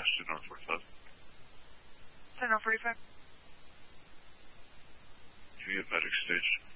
West to Northwest Hudson. 10-45. Can you get medic station?